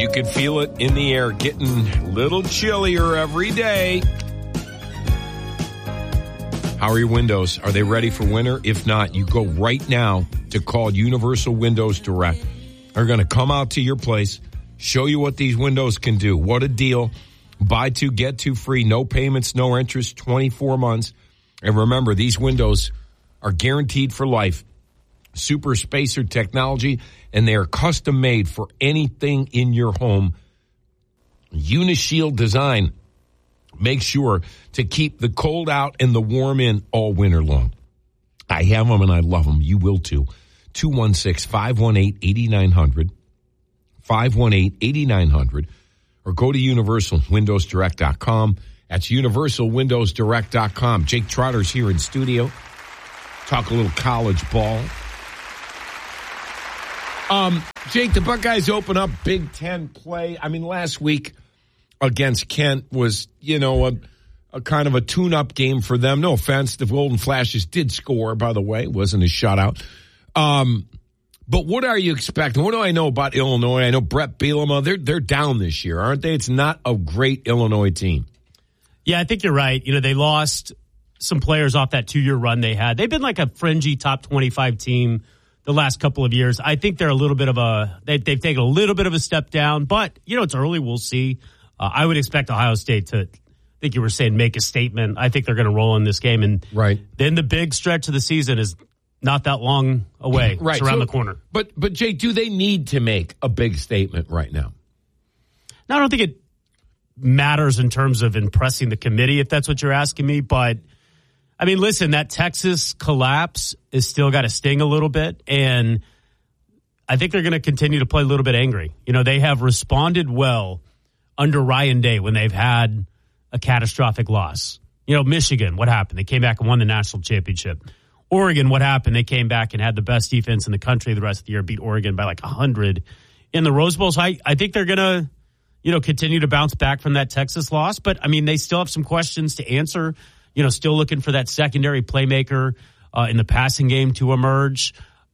You can feel it in the air, getting a little chillier every day. How are your windows? Are they ready for winter? If not, you go right now to call Universal Windows Direct. They're going to come out to your place, show you what these windows can do. What a deal. Buy two, get two free. No payments, no interest, 24 months. And remember, these windows are guaranteed for life. Super spacer technology, and they are custom made for anything in your home. Unishield design. Make sure to keep the cold out and the warm in all winter long. I have them and I love them. You will too. 216-518-8900. 518-8900. Or go to universalwindowsdirect.com. That's universalwindowsdirect.com. Jake Trotter's here in studio. Talk a little college ball. Jake, the Buckeyes open up Big Ten play. I mean, last week against Kent was, a kind of a tune-up game for them. No offense, the Golden Flashes did score, by the way. It wasn't a shutout. But what are you expecting? What do I know about Illinois? I know Brett Bielema, they're down this year, aren't they? It's not a great Illinois team. Yeah, I think you're right. They lost some players off that 2-year run they had. They've been like a fringy top 25 team the last couple of years. I think they're a little bit of they've taken a little bit of a step down, but, it's early. We'll see. I would expect Ohio State to, I think you were saying, make a statement. I think they're going to roll in this game. And right. Then the big stretch of the season is not that long away. Right. It's around the corner. But Jake, do they need to make a big statement right now? No, I don't think it matters in terms of impressing the committee, if that's what you're asking me. But, I mean, listen, that Texas collapse is still got to sting a little bit. And I think they're going to continue to play a little bit angry. They have responded well under Ryan Day when they've had a catastrophic loss. Michigan, what happened? They came back and won the national championship. Oregon, what happened? They came back and had the best defense in the country the rest of the year, beat Oregon by like 100 in the Rose Bowl. So I think they're going to, continue to bounce back from that Texas loss. But, I mean, they still have some questions to answer. Still looking for that secondary playmaker in the passing game to emerge.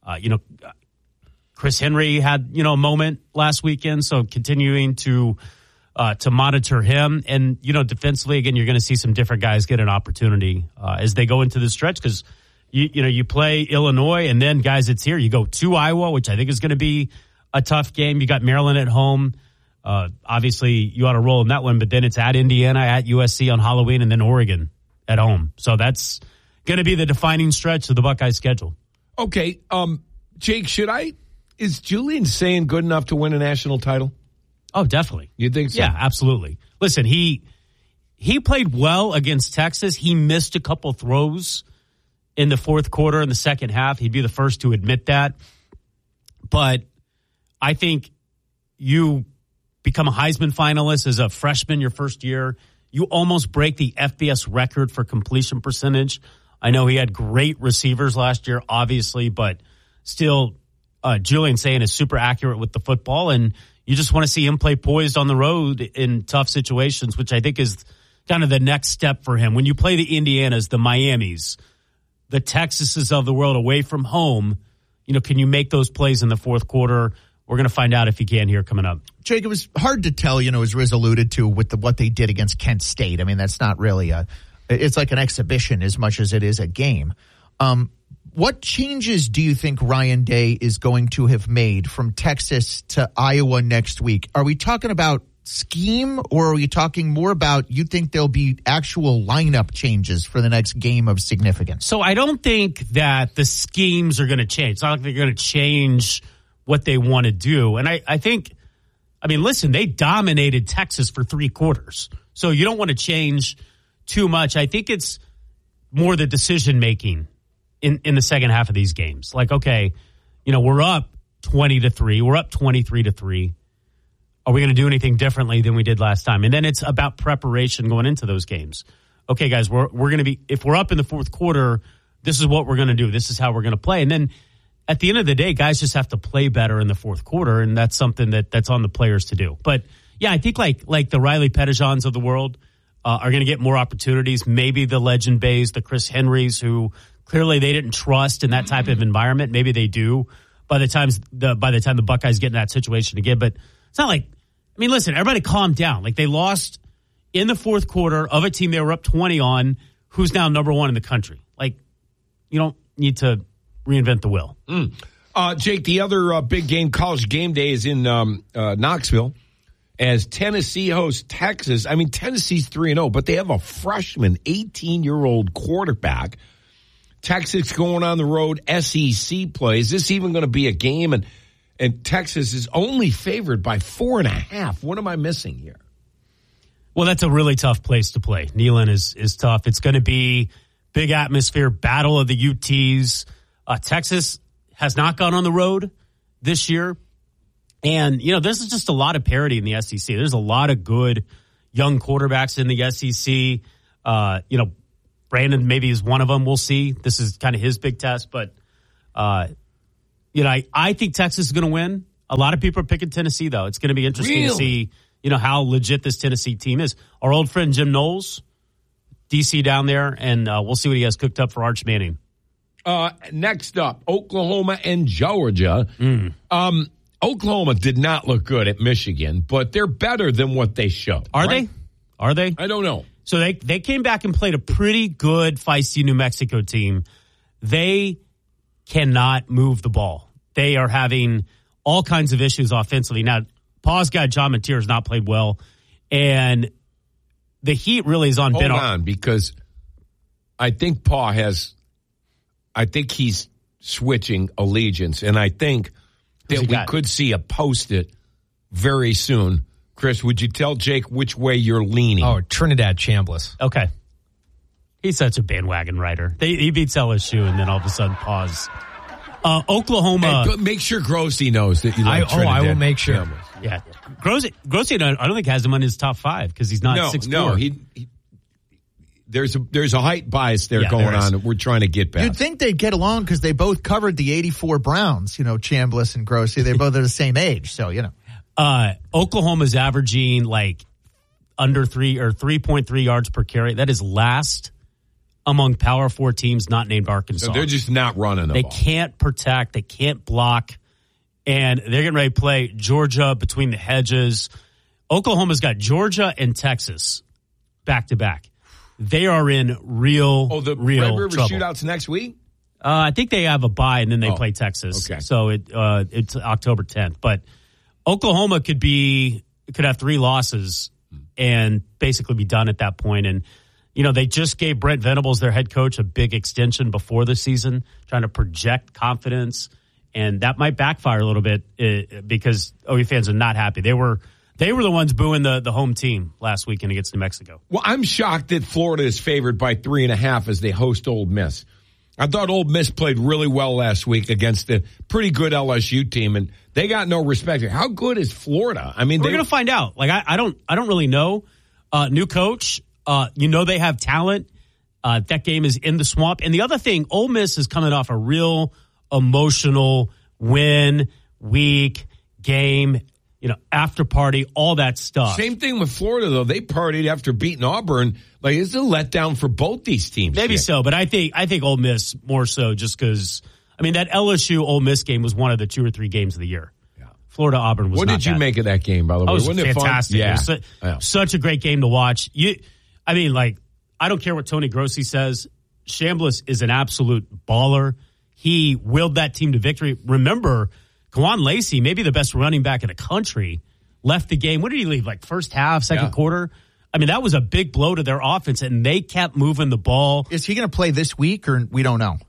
Chris Henry had, a moment last weekend, so continuing to monitor him. And, defensively, again, you're going to see some different guys get an opportunity as they go into the stretch because, you play Illinois and then, guys, it's here. You go to Iowa, which I think is going to be a tough game. You got Maryland at home. Obviously, you ought to roll in that one, but then it's at Indiana, at USC on Halloween, and then Oregon at home. So that's going to be the defining stretch of the Buckeyes schedule. Okay. Jake, is Julian Sayin good enough to win a national title? Oh, definitely. You think so? Yeah, absolutely. Listen, he played well against Texas. He missed a couple throws in the fourth quarter in the second half. He'd be the first to admit that. But I think you become a Heisman finalist as a freshman your first year. You almost break the FBS record for completion percentage. I know he had great receivers last year, obviously, but still, Julian Sayin is super accurate with the football, and you just want to see him play poised on the road in tough situations, which I think is kind of the next step for him. When you play the Indianas, the Miamis, the Texases of the world away from home, can you make those plays in the fourth quarter? We're going to find out if he can here coming up. Jake, it was hard to tell, as Riz alluded to, with what they did against Kent State. I mean, that's not really it's like an exhibition as much as it is a game. What changes do you think Ryan Day is going to have made from Texas to Iowa next week? Are we talking about scheme, or are we talking more about you think there'll be actual lineup changes for the next game of significance? So I don't think that the schemes are going to change. It's not like they're going to change what they want to do. And I think, listen, they dominated Texas for 3 quarters. So you don't want to change too much. I think it's more the decision-making in the second half of these games. Like, okay, we're up 20-3. We're up 23-3. Are we going to do anything differently than we did last time? And then it's about preparation going into those games. Okay, guys, we're going to be, if we're up in the fourth quarter, this is what we're going to do. This is how we're going to play. And then at the end of the day, guys just have to play better in the fourth quarter, and that's something that's on the players to do. But, yeah, I think like the Riley Pettijohns of the world are going to get more opportunities. Maybe the Legend Bays, the Chris Henrys, who clearly they didn't trust in that type of environment. Maybe they do by the time the Buckeyes get in that situation again. But it's not like I mean, listen, everybody calm down. Like, they lost in the fourth quarter of a team they were up 20 on, who's now number one in the country. Like, you don't need to reinvent the wheel. Jake, the other big game, College Game Day, is in Knoxville as Tennessee hosts Texas. I mean, Tennessee's 3-0, but they have a freshman, 18-year-old quarterback. Texas going on the road, SEC play. Is this even going to be a game? And Texas is only favored by 4.5. What am I missing here? Well, that's a really tough place to play. Neyland is tough. It's going to be big atmosphere, battle of the UTs. Texas has not gone on the road this year. And, this is just a lot of parity in the SEC. There's a lot of good young quarterbacks in the SEC. Brandon maybe is one of them. We'll see. This is kind of his big test. But, I think Texas is going to win. A lot of people are picking Tennessee, though. It's going to be interesting to see, how legit this Tennessee team is. Our old friend Jim Knowles, DC down there, and we'll see what he has cooked up for Arch Manning. Next up, Oklahoma and Georgia. Oklahoma did not look good at Michigan, but they're better than what they showed. Are they? I don't know. So they came back and played a pretty good, feisty New Mexico team. They cannot move the ball. They are having all kinds of issues offensively. Now, Paw's guy, John Mateer, has not played well, and the heat really is on Ben. Hold on, because I think he's switching allegiance, and I think that we could see a post-it very soon. Chris, would you tell Jake which way you're leaning? Oh, Trinidad Chambliss. Okay. He's such a bandwagon rider. He beats LSU, and then all of a sudden pause. Oklahoma. Hey, make sure Grossi knows that you like Trinidad. I will make sure. Chambliss. Yeah. Grossi, I don't think has him on his top 5 because he's not 6'4". No, there's a height bias there going on that we're trying to get back. You'd think they'd get along because they both covered the 84 Browns, Chambliss and Grossi. They both are the same age, so, Oklahoma's averaging under 3.3 yards per carry. That is last among Power 4 teams not named Arkansas. So they're just not running the ball. They can't protect. They can't block. And they're getting ready to play Georgia between the hedges. Oklahoma's got Georgia and Texas back-to-back. They are in real trouble. The Red River Shootouts next week? I think they have a bye, and then they play Texas. Okay. So it's October 10th. But Oklahoma could have 3 losses and basically be done at that point. And, they just gave Brent Venables, their head coach, a big extension before the season, trying to project confidence. And that might backfire a little bit because OU fans are not happy. They were the ones booing the home team last weekend against New Mexico. Well, I'm shocked that Florida is favored by 3.5 as they host Ole Miss. I thought Ole Miss played really well last week against a pretty good LSU team, and they got no respect. How good is Florida? I mean, we're going to find out. I don't really know. New coach, they have talent. That game is in the swamp. And the other thing, Ole Miss is coming off a real emotional win, week, game, after party, all that stuff. Same thing with Florida, though. They partied after beating Auburn. It's a letdown for both these teams. Maybe so, but I think Ole Miss more so just because, that LSU Ole Miss game was one of the 2 or 3 games of the year. Yeah. Florida Auburn was What not did you bad. make of that game, by the way? Wasn't it fantastic? Fun? Yeah. It was such a great game to watch. I don't care what Tony Grossi says. Chambliss is an absolute baller. He willed that team to victory. Remember, Kawan Lacey, maybe the best running back in the country, left the game. When did he leave? First half, second quarter? That was a big blow to their offense, and they kept moving the ball. Is he going to play this week, or we don't know?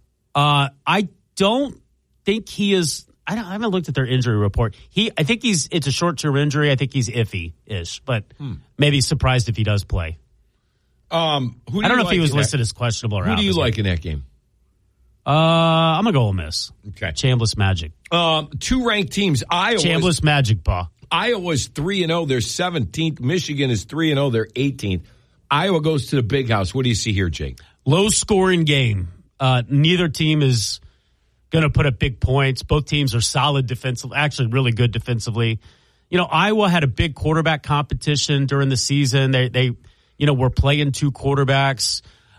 I don't think he is. I haven't looked at their injury report. I think it's a short-term injury. I think he's iffy-ish, but maybe surprised if he does play. I don't know if he was listed as questionable or out. Who do you like in that game? I'm going to go Ole Miss. Okay. Chambliss Magic. 2 ranked teams. Chambliss Magic, Pa. Iowa's 3-0. They're 17th. Michigan is 3-0. They're 18th. Iowa goes to the Big House. What do you see here, Jake? Low-scoring game. Neither team is going to put up big points. Both teams are solid defensively, actually really good defensively. Iowa had a big quarterback competition during the season. They were playing 2 quarterbacks.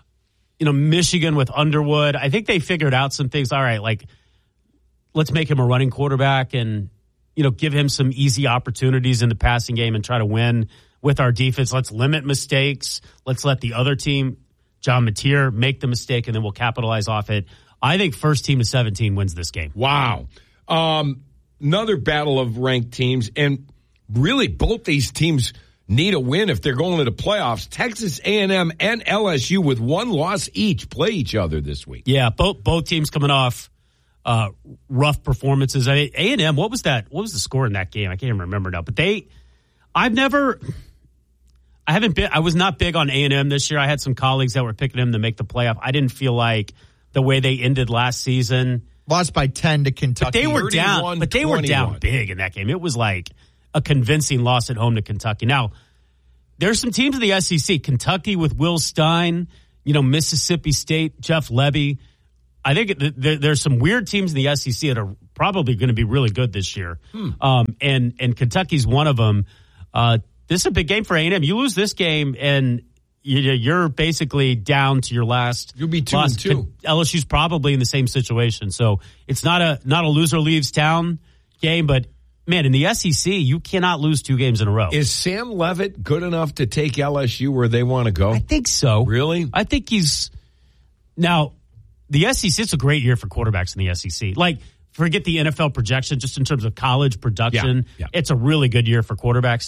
Michigan with Underwood, I think they figured out some things. All right, let's make him a running quarterback and give him some easy opportunities in the passing game and try to win with our defense. Let's limit mistakes. Let's let the other team, John Mateer, make the mistake, and then we'll capitalize off it. I think first team to 17 wins this game. Wow. Another battle of ranked teams, and really both these teams need a win if they're going to the playoffs. Texas A&M and LSU with one loss each play each other this week. Yeah, both teams coming off rough performances. A&M, what was that? What was the score in that game? I can't even remember now. But I was not big on A&M this year. I had some colleagues that were picking them to make the playoff. I didn't feel like the way they ended last season. Lost by 10 to Kentucky. But they were down. But they were down big in that game. It was like a convincing loss at home to Kentucky. Now, there's some teams in the SEC. Kentucky with Will Stein, Mississippi State, Jeff Lebby. I think there's some weird teams in the SEC that are probably going to be really good this year. And Kentucky's one of them. This is a big game for A&M. You lose this game, and you're basically down to your last. You'll be 2-2. LSU's probably in the same situation. So it's not a loser leaves town game, but man, in the SEC, you cannot lose 2 games in a row. Is Sam Leavitt good enough to take LSU where they want to go? I think so. Really? I think he's now. The SEC, it's a great year for quarterbacks in the SEC. Like, forget the NFL projection, just in terms of college production. Yeah. It's a really good year for quarterbacks.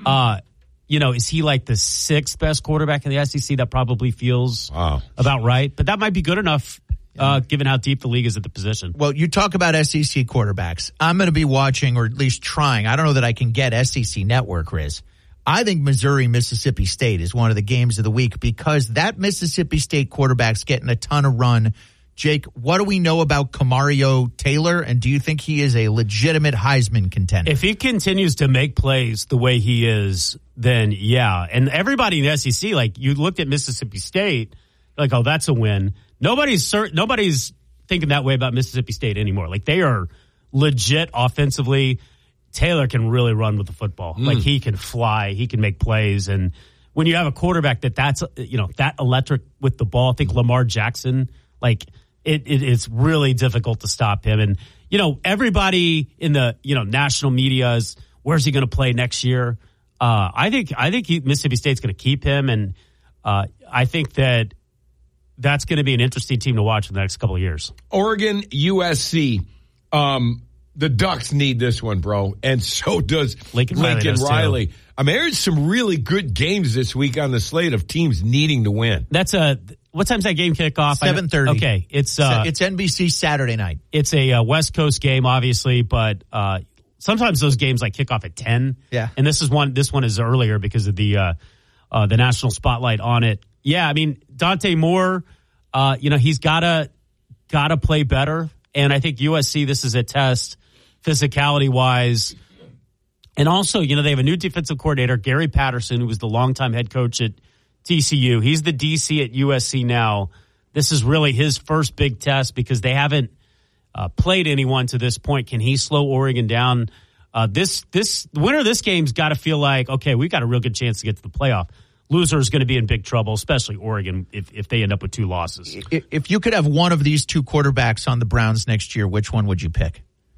Is he like the 6th best quarterback in the SEC? That probably feels about right. But that might be good enough, given how deep the league is at the position. Well, you talk about SEC quarterbacks. I'm going to be watching, or at least trying. I don't know that I can get SEC Network, Riz. I think Missouri-Mississippi State is one of the games of the week because that Mississippi State quarterback's getting a ton of run. Jake, what do we know about Kamario Taylor, and do you think he is a legitimate Heisman contender? If he continues to make plays the way he is, then yeah. And everybody in the SEC, like you looked at Mississippi State, like, oh, that's a win. Nobody's thinking that way about Mississippi State anymore. Like they are legit offensively. Taylor can really run with the football. Like he can fly, he can make plays, and when you have a quarterback that's that electric with the ball, I think Lamar Jackson, like it's really difficult to stop him. And everybody in the national media is, where's he going to play next year? I think Mississippi State's going to keep him, and I think that's going to be an interesting team to watch in the next couple of years. Oregon, USC. The Ducks need this one, bro, and so does Lincoln Riley. I mean, there's some really good games this week on the slate of teams needing to win. What time's that game kick off? 7:30. Okay, it's NBC Saturday night. It's a West Coast game, obviously, but sometimes those games kick off at 10. Yeah, and this one is earlier because of the national spotlight on it. Yeah, I mean Dante Moore, he's gotta play better, and I think USC, this is a test. Physicality-wise, and also, they have a new defensive coordinator, Gary Patterson, who was the longtime head coach at TCU. He's the DC at USC now. This is really his first big test because they haven't played anyone to this point. Can he slow Oregon down? The winner of this game's got to feel like, okay, we've got a real good chance to get to the playoff. Loser is going to be in big trouble, especially Oregon, if they end up with 2 losses. If you could have one of these 2 quarterbacks on the Browns next year, which one would you pick?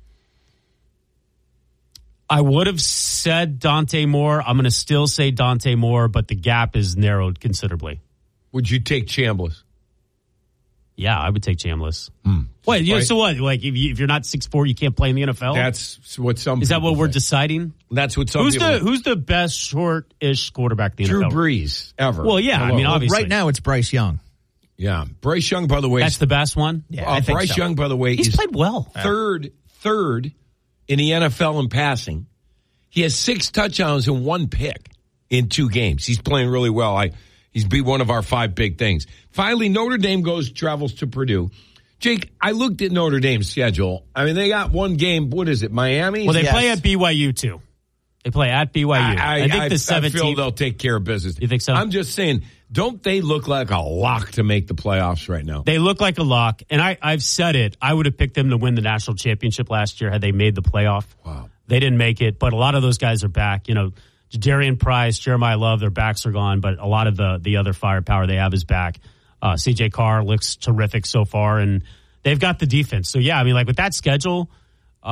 I would have said Dante Moore. I'm going to still say Dante Moore, but the gap is narrowed considerably. Would you take Chambliss? Yeah, I would take Chambliss. Wait, so what? Like, if you're not 6'4", you can't play in the NFL? That's what some. Is that what we're deciding? That's what some. Who's the best short-ish quarterback in the NFL? Drew Brees ever. Well, yeah, I mean, obviously. Right now it's Bryce Young. Yeah, Bryce Young, by the way. That's the best one? Yeah, I think Bryce so. Young, by the way, he's played well. Third in the NFL in passing. He has 6 touchdowns and 1 pick in 2 games. He's playing really well. He's beat one of our 5 big things. Finally, Notre Dame travels to Purdue. Jake, I looked at Notre Dame's schedule. I mean, they got one game. What is it, Miami? Well, they play at BYU, too. They play at BYU. I think the 17th. I feel they'll take care of business. You think so? I'm just saying, don't they look like a lock to make the playoffs right now? They look like a lock, and I've said it. I would have picked them to win the national championship last year had they made the playoff. Wow. They didn't make it, but a lot of those guys are back. Jadarian Price, Jeremiah Love, their backs are gone, but a lot of the other firepower they have is back. CJ Carr looks terrific so far, and they've got the defense. So, yeah, I mean, with that schedule,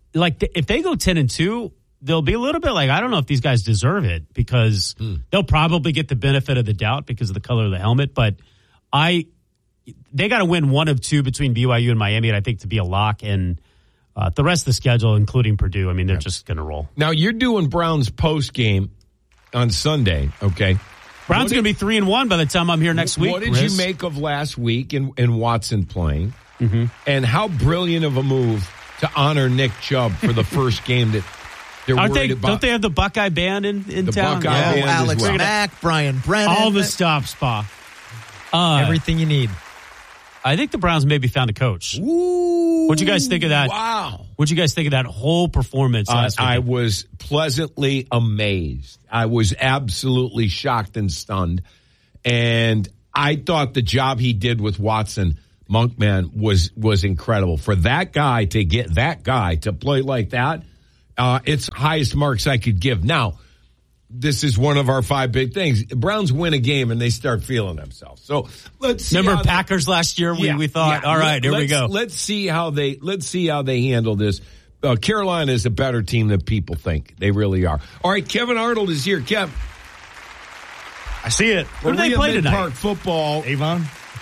if they go 10-2, they'll be a little bit like, I don't know if these guys deserve it, because they'll probably get the benefit of the doubt because of the color of the helmet. But they got to win one of two between BYU and Miami, and I think to be a lock. And the rest of the schedule, including Purdue, I mean, they're just going to roll. Now, you're doing Browns post game on Sunday, okay? Brown's going to be 3-1 by the time I'm here next week. What did you make of last week and Watson playing? Mm-hmm. And how brilliant of a move to honor Nick Chubb for the first game that they're worried about. Don't they have the Buckeye Band in the town? Buckeye Band Alex as well. Mack, Brian Brennan. All the stops, Pa. Everything you need. I think the Browns maybe found a coach. Ooh, What'd you guys think of that? Wow. What'd you guys think of that whole performance last week? I was pleasantly amazed. I was absolutely shocked and stunned. And I thought the job he did with Watson, Monkman, was incredible. For that guy to get that guy to play like that, it's highest marks I could give. Now, this is one of our 5 big things. Browns win a game and they start feeling themselves. So let's see. Remember Packers last year? We thought, all right, here we go. Let's see how they handle this. Carolina is a better team than people think. They really are. All right, Kevin Arnold is here. Kev, I see it. Who do they play tonight? Park football. Avon.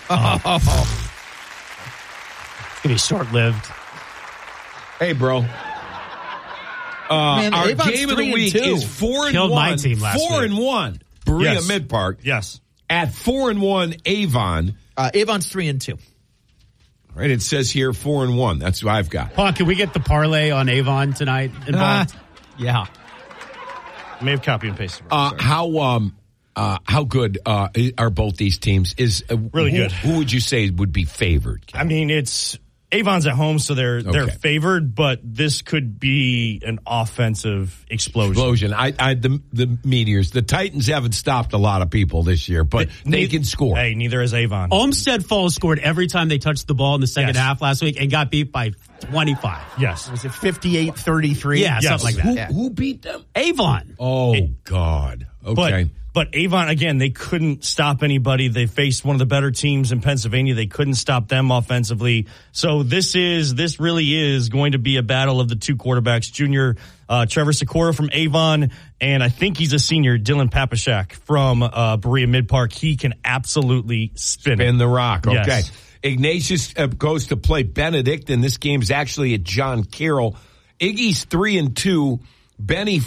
It's gonna be short-lived. Hey, bro. Man, our Avon's game of the week 3-2. is 4-1. Killed my team last week. 4-1. Berea Yes. Mid-Park. Yes. At 4-1, Avon. Avon's 3-2. Right, it says here 4-1. That's what I've got. Paul, can we get the parlay on Avon tonight involved? Yeah. May have copy and pasted. How good are both these teams? Really good. Who would you say would be favored? I mean, it's Avon's at home, so they're favored, but this could be an offensive explosion. The Meteors, the Titans haven't stopped a lot of people this year, but they can score. Hey, neither has Avon. Olmsted Falls scored every time they touched the ball in the second half last week and got beat by 25. Yes. Was it 58-33? Yeah, something like that. Who beat them? Avon. Oh, God. Okay. But Avon, again, they couldn't stop anybody. They faced one of the better teams in Pennsylvania. They couldn't stop them offensively. So this really is going to be a battle of the two quarterbacks, junior Trevor Sikora from Avon, and I think he's a senior, Dylan Papashak from Berea Mid-Park. He can absolutely spin the rock. Okay. Yes. Ignatius goes to play Benedictine. This game's actually at John Carroll. Iggy's 3-2. Benny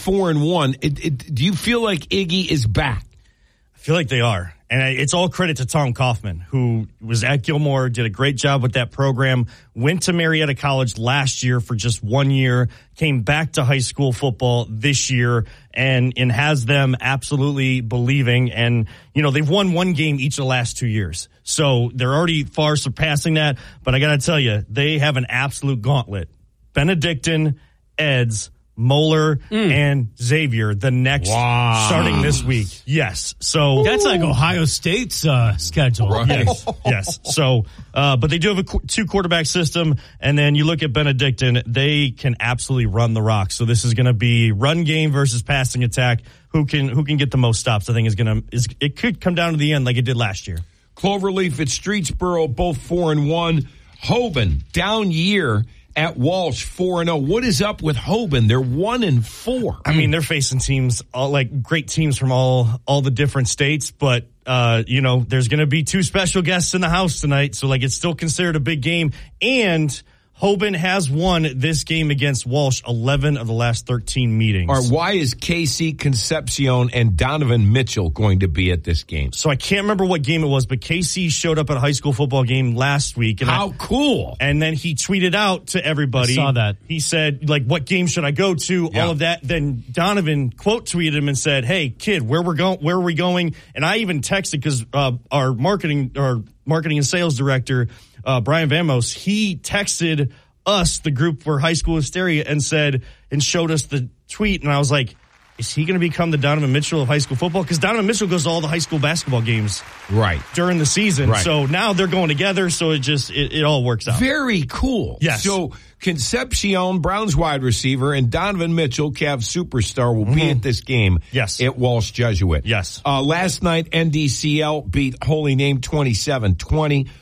4-1. Do you feel like Iggy is back? I feel like they are. And it's all credit to Tom Kaufman, who was at Gilmore, did a great job with that program, went to Marietta College last year for just 1 year, came back to high school football this year, and has them absolutely believing. And, they've won one game each of the last 2 years. So they're already far surpassing that. But I got to tell you, they have an absolute gauntlet. Benedictine, Eds, Moeller, and Xavier, the next starting this week. Yes. So that's like Ohio State's schedule. Right. Yes. So, but they do have a two quarterback system. And then you look at Benedictine, they can absolutely run the rock. So this is going to be run game versus passing attack. Who can get the most stops? I think it could come down to the end like it did last year. Cloverleaf at Streetsboro, both 4-1. Hoban, down year at Walsh, 4-0. What is up with Hoban? They're 1-4. I mean, they're facing teams, great teams from all the different states, but there's going to be two special guests in the house tonight, so it's still considered a big game. And Hoban has won this game against Walsh 11 of the last 13 meetings. All right, why is Casey Concepcion and Donovan Mitchell going to be at this game? So I can't remember what game it was, but Casey showed up at a high school football game last week. And How cool. And then he tweeted out to everybody. I saw that. He said, what game should I go to? Yeah. All of that. Then Donovan quote tweeted him and said, hey, kid, where are we going? And I even texted because our marketing and sales director, Brian Vamos, he texted us, the group for High School Hysteria, and showed us the tweet. And I was like, is he going to become the Donovan Mitchell of high school football? Because Donovan Mitchell goes to all the high school basketball games during the season. Right. So now they're going together. So it all works out. Very cool. Yes. So Concepcion, Browns wide receiver, and Donovan Mitchell, Cavs superstar, will be at this game. Yes. At Walsh Jesuit. Yes. Last night, NDCL beat Holy Name 27-20.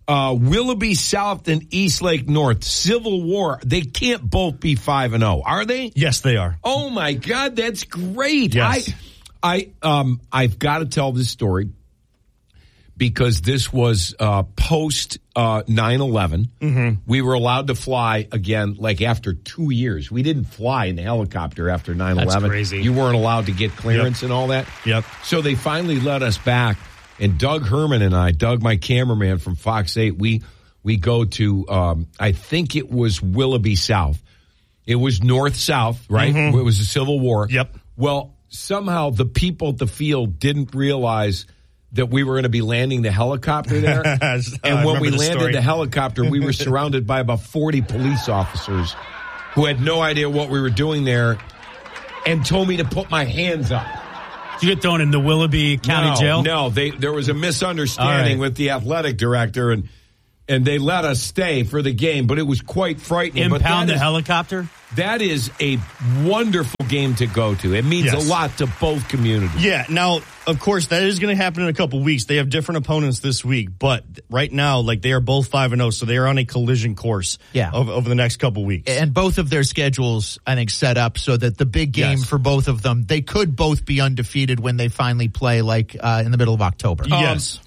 Willoughby South and Eastlake North, Civil War. They can't both be 5-0, are they? Yes, they are. Oh my God, that's great. Yes. I've got to tell this story because this was post 9/11. Mm-hmm. We were allowed to fly again, like after 2 years. We didn't fly in the helicopter after 9/11. That's crazy. You weren't allowed to get clearance and all that. Yep. So they finally let us back. And Doug Herman and I, Doug, my cameraman from Fox 8, we go to, I think it was Willoughby South. It was north-south, right? Mm-hmm. It was the Civil War. Yep. Well, somehow the people at the field didn't realize that we were going to be landing the helicopter there. And when we landed the helicopter, we were surrounded by about 40 police officers who had no idea what we were doing there and told me to put my hands up. Did you get thrown in the Willoughby County Jail? No, there was a misunderstanding with the athletic director, and they let us stay for the game, but it was quite frightening. Impound the helicopter? That is a wonderful game to go to. It means a lot to both communities. Yeah. Now, of course, that is going to happen in a couple weeks. They have different opponents this week, but right now, like, they are both 5-0, so they are on a collision course over the next couple weeks. And both of their schedules, I think, set up so that the big game for both of them, they could both be undefeated when they finally play, like, in the middle of October. Yes.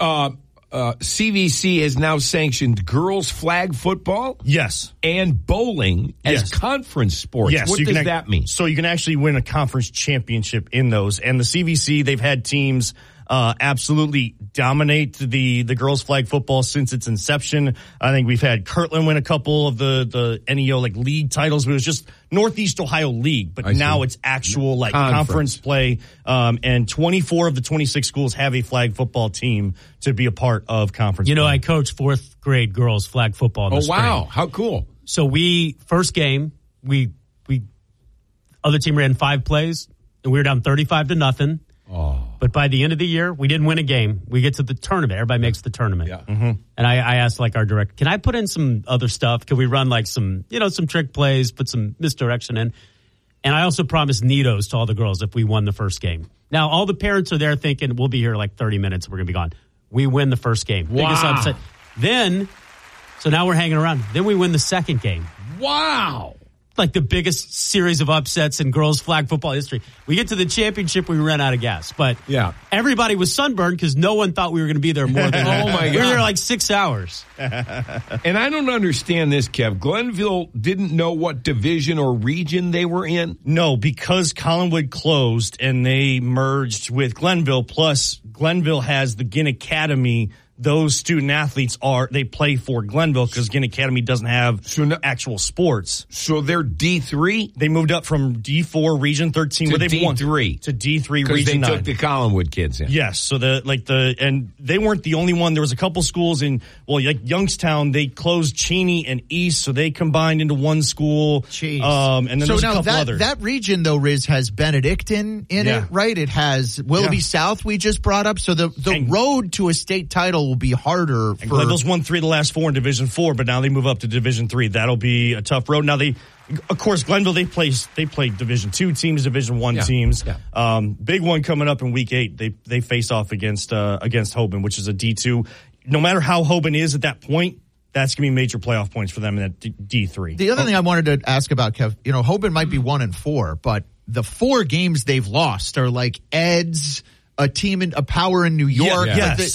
CVC has now sanctioned girls flag football, and bowling as conference sports. Yes. What does that mean? So you can actually win a conference championship in those. And the CVC, they've had teams absolutely dominate the girls flag football since its inception. I think we've had Kirtland win a couple of the NEO like league titles, but it was just Northeast Ohio League. But now it's actual like conference play. And 24 of the 26 schools have a flag football team to be a part of conference. You know, I coach 4th grade girls flag football in the spring. Wow. How cool. So first game, other team ran 5 plays and we were down 35-0. Oh. But by the end of the year, we didn't win a game. We get to the tournament. Everybody makes the tournament. Yeah. Mm-hmm. And I asked like our director, can I put in some other stuff? Can we run like some trick plays, put some misdirection in? And I also promised Nitos to all the girls if we won the first game. Now, all the parents are there thinking we'll be here like 30 minutes and we're going to be gone. We win the first game. Wow. Biggest upset. Then, so now we're hanging around. Then we win the second game. Wow. Like the biggest series of upsets in girls flag football history. We get to the championship, we ran out of gas. But everybody was sunburned because no one thought we were going to be there more than oh my God. We were there like 6 hours. And I don't understand this, Kev. Glenville didn't know what division or region they were in? No, because Collinwood closed and they merged with Glenville, plus Glenville has the Ginn Academy. Those student athletes they play for Glenville because Ginn Academy doesn't have actual sports. So they're D3? They moved up from D4 Region 13 to D3. To D3 Region 9. Because they took the Collinwood kids in. Yes. So and they weren't the only one. There was a couple schools like Youngstown, they closed Cheney and East, so they combined into one school. Jeez. And then there's a couple others. That region, though, Riz, has Benedictine in it, right? It has Willoughby South we just brought up. So the road to a state title will be harder. And Glenville's won 3 of the last 4 in Division 4, but now they move up to Division 3. That'll be a tough road. Now of course, Glenville, they play Division 2 teams, Division 1 teams. Yeah. Big one coming up in Week 8. They face off against Hoban, which is a D2. No matter how Hoban is at that point, that's going to be major playoff points for them in that D3. The other thing I wanted to ask about, Kev, Hoban might be 1-4, but the 4 games they've lost are like Eds, a team a power in New York.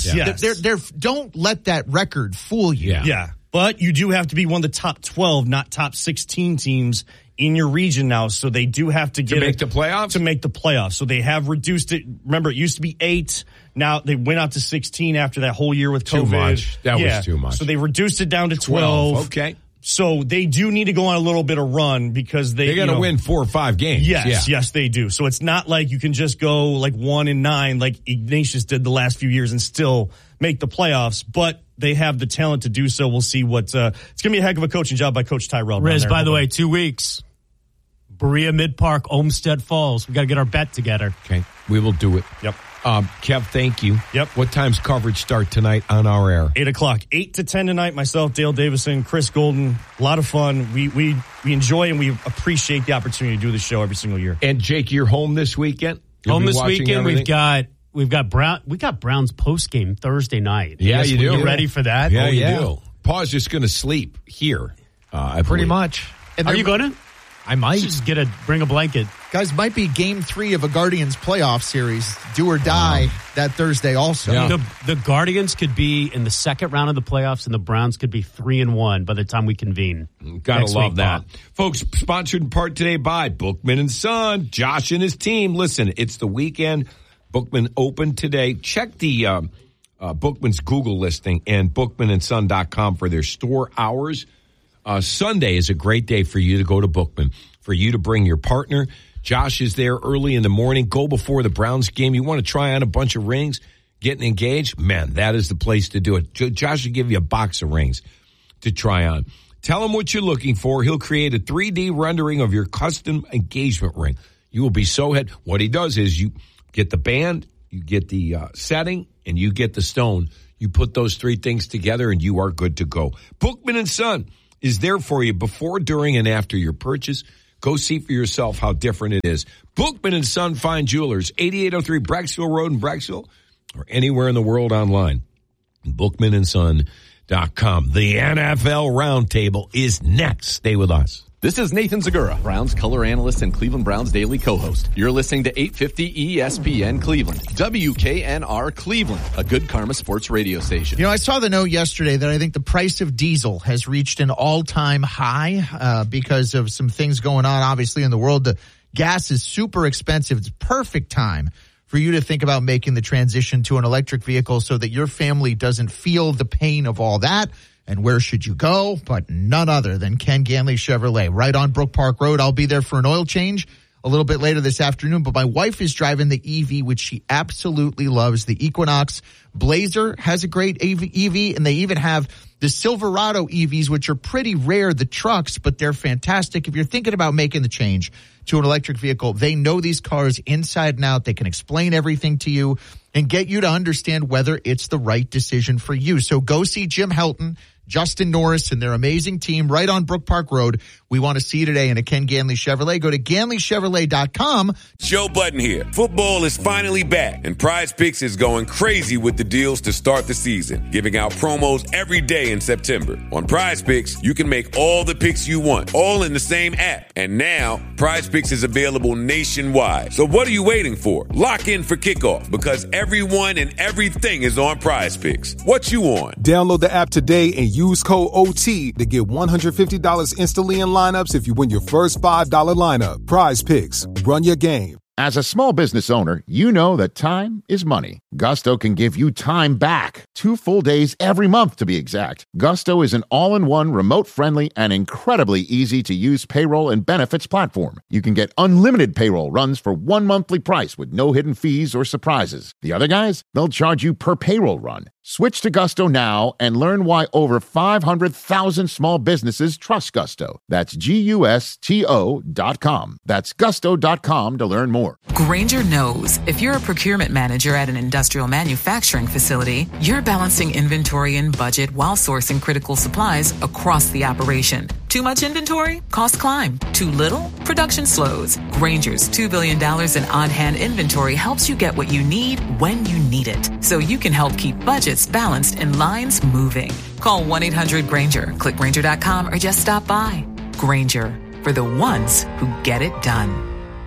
Yes. Don't let that record fool you. Yeah. But you do have to be one of the top 12, not top 16 teams in your region now. So they do have to make the playoffs? To make the playoffs. So they have reduced it. Remember, it used to be 8. Now they went out to 16 after that whole year with COVID. Too much. That was too much. So they reduced it down to 12. Okay. So they do need to go on a little bit of run because they got to win 4 or 5 games. Yes, they do. So it's not like you can just go like 1-9 like Ignatius did the last few years and still make the playoffs. But they have the talent to do so. We'll see what it's going to be a heck of a coaching job by Coach Tyrell. Riz, by the way, 2 weeks. Berea Mid-Park, Olmsted Falls. We got to get our bet together. Okay, we will do it. Yep. Kev, thank you. Yep. What time's coverage start tonight on our air? 8 o'clock. 8 to 10 tonight. Myself, Dale Davison, Chris Golden. A lot of fun. We enjoy and we appreciate the opportunity to do the show every single year. And Jake, you're home this weekend? Home this weekend. We've got We got Browns post game Thursday night. Yeah, you do. You ready for that? Yeah, you do. Paul's just going to sleep here. Pretty much. And Are you going to? I might. Just bring a blanket. Guys, might be game 3 of a Guardians playoff series. Do or die that Thursday also. Yeah. The Guardians could be in the second round of the playoffs, and the Browns could be 3-1 by the time we convene. Gotta love that. Folks, sponsored in part today by Bookman and Son. Josh and his team. Listen, it's the weekend. Bookman open today. Check the Bookman's Google listing and bookmanandson.com for their store hours. Sunday is a great day for you to go to Bookman, for you to bring your partner. Josh is there early in the morning. Go before the Browns game. You want to try on a bunch of rings, getting engaged? Man, that is the place to do it. Josh will give you a box of rings to try on. Tell him what you're looking for. He'll create a 3D rendering of your custom engagement ring. You will be so What he does is you get the band, you get the setting, and you get the stone. You put those 3 things together, and you are good to go. Bookman and Son is there for you before, during, and after your purchase. Go see for yourself how different it is. Bookman and Son Fine Jewelers, 8803 Brecksville Road in Brecksville, or anywhere in the world online. BookmanandSon.com. The NFL Roundtable is next. Stay with us. This is Nathan Zagura, Browns color analyst and Cleveland Browns daily co-host. You're listening to 850 ESPN Cleveland, WKNR Cleveland, a Good Karma sports radio station. You know, I saw the note yesterday that I think the price of diesel has reached an all-time high because of some things going on, obviously, in the world. The gas is super expensive. It's perfect time for you to think about making the transition to an electric vehicle so that your family doesn't feel the pain of all that. And where should you go? But none other than Ken Ganley Chevrolet, right on Brook Park Road. I'll be there for an oil change a little bit later this afternoon, but my wife is driving the EV, which she absolutely loves. The Equinox Blazer has a great EV, and they even have the Silverado EVs, which are pretty rare, the trucks, but they're fantastic. If you're thinking about making the change to an electric vehicle, they know these cars inside and out. They can explain everything to you and get you to understand whether it's the right decision for you. So go see Jim Helton, Justin Norris, and their amazing team right on Brook Park Road. We want to see you today in a Ken Ganley Chevrolet. Go to GanleyChevrolet.com. Joe Button here. Football is finally back, and Prize Picks is going crazy with the deals to start the season, giving out promos every day in September. On Prize Picks, you can make all the picks you want, all in the same app. And now, Prize Picks is available nationwide. So what are you waiting for? Lock in for kickoff, because everyone and everything is on Prize Picks. What you on? Download the app today and use code OT to get $150 instantly in lineups if you win your first $5 lineup. Prize Picks. Run your game. As a small business owner, you know that time is money. Gusto can give you time back. 2 full days every month, to be exact. Gusto is an all-in-one, remote-friendly, and incredibly easy-to-use payroll and benefits platform. You can get unlimited payroll runs for 1 monthly price with no hidden fees or surprises. The other guys, they'll charge you per payroll run. Switch to Gusto now and learn why over 500,000 small businesses trust Gusto. That's GUSTO.com. That's gusto.com to learn more. Grainger knows if you're a procurement manager at an industrial manufacturing facility, you're balancing inventory and budget while sourcing critical supplies across the operation. Too much inventory? Costs climb. Too little? Production slows. Grainger's $2 billion in on-hand inventory helps you get what you need when you need it, so you can help keep budgets balanced and lines moving. Call 1-800-GRAINGER, click Grainger.com, or just stop by. Grainger, for the ones who get it done.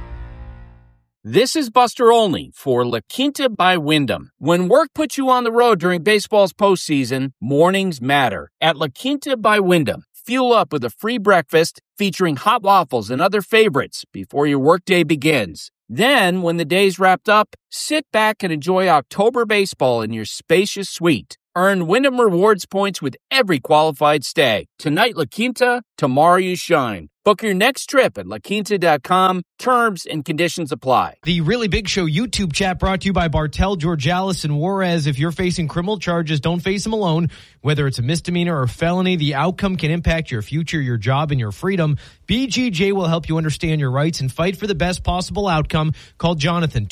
This is Buster Olney for La Quinta by Wyndham. When work puts you on the road during baseball's postseason, mornings matter. At La Quinta by Wyndham, fuel up with a free breakfast featuring hot waffles and other favorites before your workday begins. Then, when the day's wrapped up, sit back and enjoy October baseball in your spacious suite. Earn Wyndham Rewards points with every qualified stay. Tonight, La Quinta, tomorrow you shine. Book your next trip at laquinta.com. Terms and conditions apply. The Really Big Show YouTube chat brought to you by Bartel, Georgalis, and Juarez. If you're facing criminal charges, don't face them alone. Whether it's a misdemeanor or felony, the outcome can impact your future, your job, and your freedom. BGJ will help you understand your rights and fight for the best possible outcome. Call Jonathan,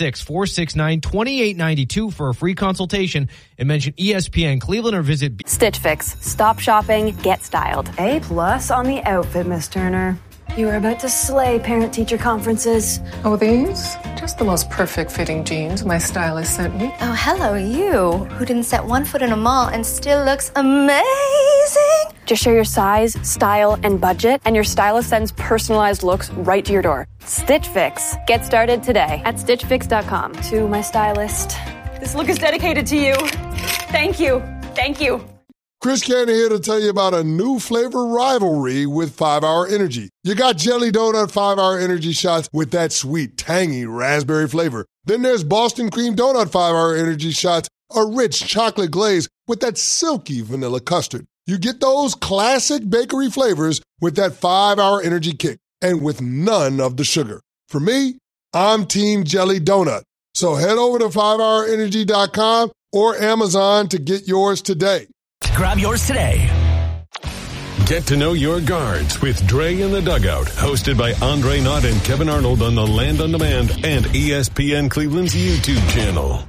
216-469-2892 for a free consultation and mention ESPN Cleveland or visit Stitch Fix. Stop shopping, get styled. A+ on the outfit, Miss Turner. You are about to slay parent-teacher conferences. Oh, these? just the most perfect fitting jeans my stylist sent me. Oh, hello, you, who didn't set one foot in a mall and still looks amazing. Just share your size, style, and budget, and your stylist sends personalized looks right to your door. Stitch Fix. Get started today at StitchFix.com. To my stylist, this look is dedicated to you. Thank you. Thank you. Chris Cannon here to tell you about a new flavor rivalry with 5-Hour Energy. You got Jelly Donut 5-Hour Energy shots with that sweet, tangy raspberry flavor. Then there's Boston Cream Donut 5-Hour Energy shots, a rich chocolate glaze with that silky vanilla custard. You get those classic bakery flavors with that 5-Hour Energy kick and with none of the sugar. For me, I'm Team Jelly Donut. So head over to 5hourenergy.com or Amazon to get yours today. Grab yours today. Get to know your guards with Dre in the Dugout, hosted by Andre Knott and Kevin Arnold on the Land on Demand and ESPN Cleveland's YouTube channel.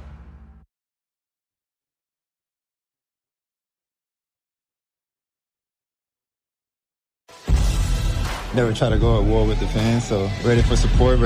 Never try to go at war with the fans, so ready for support.